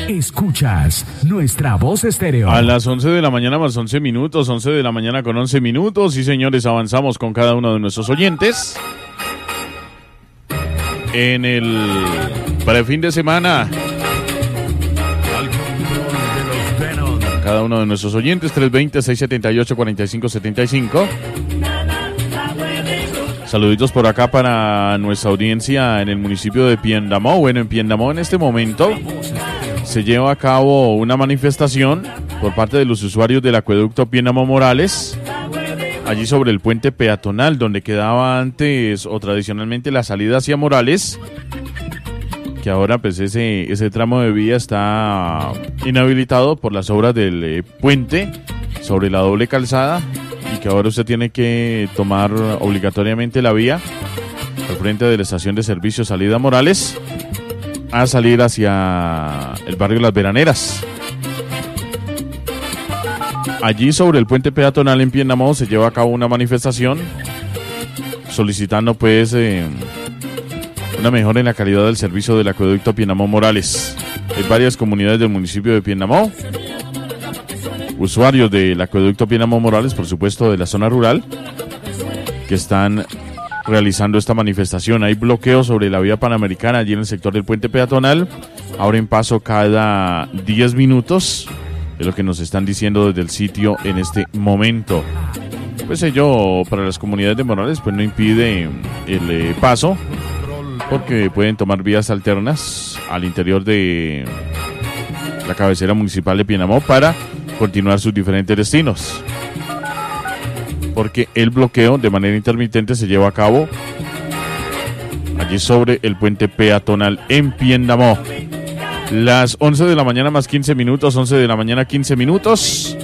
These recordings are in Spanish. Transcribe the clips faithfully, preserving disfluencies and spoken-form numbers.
Escuchas Nuestra Voz Estéreo. A las once de la mañana más once minutos, once de la mañana con once minutos. Y señores, avanzamos con cada uno de nuestros oyentes en el prefin de semana. Cada uno de nuestros oyentes, tres dos cero, seis siete ocho, cuatro cinco siete cinco. Saluditos por acá para nuestra audiencia en el municipio de Piendamó. Bueno, en Piendamó en este momento se lleva a cabo una manifestación por parte de los usuarios del acueducto Piendamó Morales, allí sobre el puente peatonal donde quedaba antes o tradicionalmente la salida hacia Morales, que ahora pues ese, ese tramo de vía está inhabilitado por las obras del eh, puente sobre la doble calzada, y que ahora usted tiene que tomar obligatoriamente la vía al frente de la estación de servicio salida Morales a salir hacia el barrio Las Veraneras. Allí sobre el puente peatonal en Piendamó se lleva a cabo una manifestación solicitando pues eh, una mejora en la calidad del servicio del acueducto Piendamó Morales. Hay varias comunidades del municipio de Piendamó, usuarios del acueducto Piendamó Morales, por supuesto de la zona rural, que están realizando esta manifestación. Hay bloqueos sobre la vía panamericana allí en el sector del puente peatonal. Abren paso cada diez minutos, es lo que nos están diciendo desde el sitio en este momento. Pues ello para las comunidades de Morales pues no impide el eh, paso, porque pueden tomar vías alternas al interior de la cabecera municipal de Piendamó para continuar sus diferentes destinos, porque el bloqueo de manera intermitente se lleva a cabo allí sobre el puente peatonal en Piendamó. Las once de la mañana más quince minutos, once de la mañana quince minutos.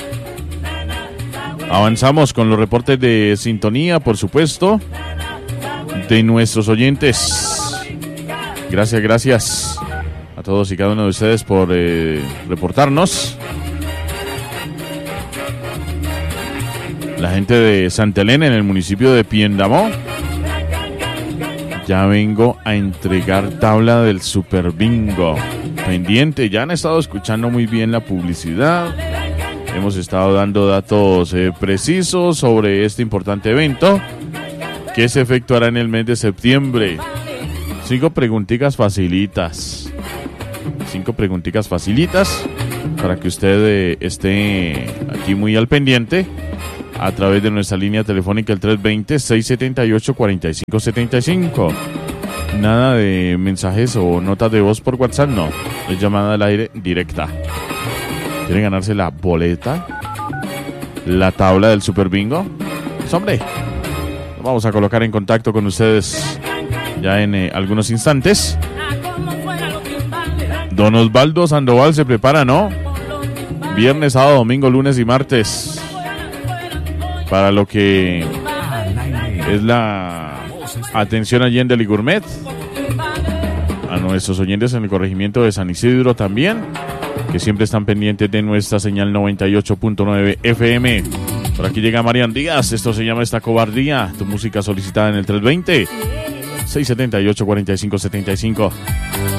Avanzamos con los reportes de sintonía, por supuesto, de nuestros oyentes. Gracias, gracias a todos y cada uno de ustedes por eh, reportarnos. La gente de Santa Elena en el municipio de Piendamó. Ya vengo a entregar tabla del Super Bingo. Pendiente, ya han estado escuchando muy bien la publicidad. Hemos estado dando datos eh, precisos sobre este importante evento que se efectuará en el mes de septiembre. Cinco preguntitas facilitas. Cinco preguntitas facilitas para que usted eh, esté aquí muy al pendiente a través de nuestra línea telefónica el tres dos cero, seis siete ocho, cuatro cinco siete cinco. Nada de mensajes o notas de voz por WhatsApp, no. Es llamada al aire directa. ¿Quieren ganarse la boleta? La tabla del Super Bingo. Pues hombre, vamos a colocar en contacto con ustedes ya en eh, algunos instantes. Don Osvaldo Sandoval se prepara, ¿no? Viernes, sábado, domingo, lunes y martes, para lo que es la atención allí en Deli Gourmet. A nuestros oyentes en el corregimiento de San Isidro también, que siempre están pendientes de nuestra señal noventa y ocho punto nueve F M. Por aquí llega Marian Díaz. Esto se llama Esta Cobardía. Tu música solicitada en el tres dos cero, seis siete ocho, cuatro cinco siete cinco.